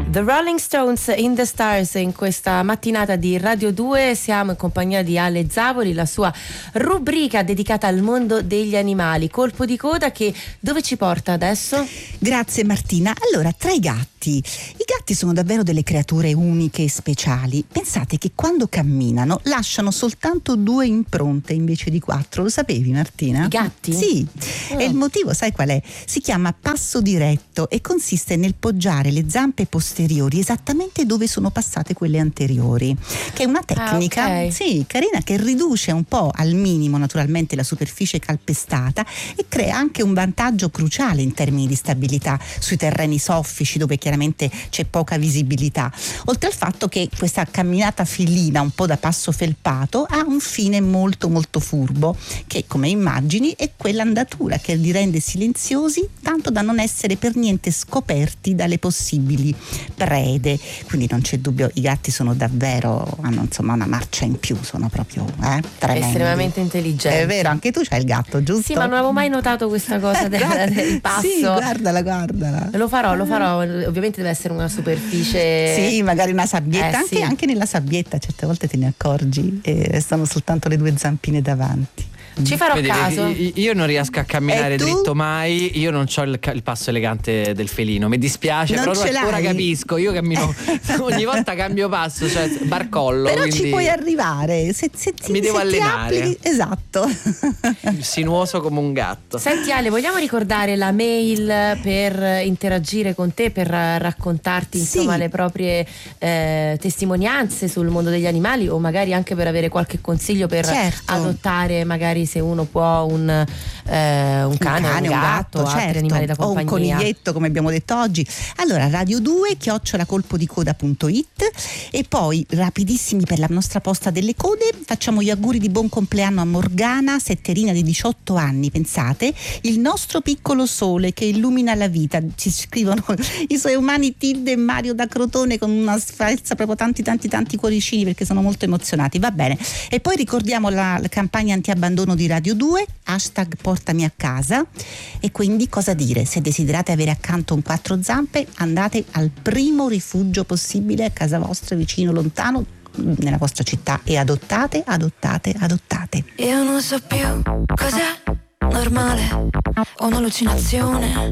The Rolling Stones in the Stars in questa mattinata di Radio 2. Siamo in compagnia di Ale Zavoli, la sua rubrica dedicata al mondo degli animali. Colpo di coda che dove ci porta adesso? Grazie Martina. Allora, tra i gatti sono davvero delle creature uniche e speciali. Pensate che quando camminano lasciano soltanto 2 impronte invece di 4. Lo sapevi Martina? I gatti? Sì. E il motivo sai qual è? Si chiama passo diretto e consiste nel poggiare le zampe posteriori esattamente dove sono passate quelle anteriori, che è una tecnica sì, carina, che riduce un po' al minimo naturalmente la superficie calpestata e crea anche un vantaggio cruciale in termini di stabilità sui terreni soffici dove chiaramente c'è poca visibilità, oltre al fatto che questa camminata filina un po' da passo felpato ha un fine molto molto furbo, che come immagini è quell'andatura che li rende silenziosi tanto da non essere per niente scoperti dalle possibili prede. Quindi non c'è dubbio, i gatti sono davvero, hanno insomma una marcia in più, sono proprio tremendi. Estremamente intelligenti. È vero, anche tu c'hai il gatto, giusto? Sì, ma non avevo mai notato questa cosa del passo. Sì, guardala. Lo farò, ovviamente deve essere una superficie. Sì, magari una sabbietta, sì. Anche nella sabbietta certe volte te ne accorgi e restano soltanto le 2 zampine davanti. Ci farò caso. Io non riesco a camminare dritto mai. Io non ho il passo elegante del felino. Mi dispiace, non però ora capisco. Io cammino ogni volta cambio passo, cioè barcollo. Però quindi ci puoi arrivare. Se mi devo allenare. Esatto. Sinuoso come un gatto. Senti Ale, vogliamo ricordare la mail per interagire con te, per raccontarti insomma le proprie testimonianze sul mondo degli animali, o magari anche per avere qualche consiglio per adottare, magari se uno può un cane, un gatto, altri animali da compagnia, o un coniglietto come abbiamo detto oggi. Allora radio2 @colpodicoda.it e poi rapidissimi per la nostra posta delle code facciamo gli auguri di buon compleanno a Morgana, setterina di 18 anni, pensate, il nostro piccolo sole che illumina la vita. Ci scrivono i suoi umani Tilde e Mario da Crotone con una sfarza, proprio tanti cuoricini perché sono molto emozionati. Va bene, e poi ricordiamo la campagna anti-abbandono di Radio 2, #portami a casa. E quindi cosa dire? Se desiderate avere accanto un 4 zampe, andate al primo rifugio possibile a casa vostra, vicino, lontano, nella vostra città, e adottate. Io non so più cos'è normale o un'allucinazione.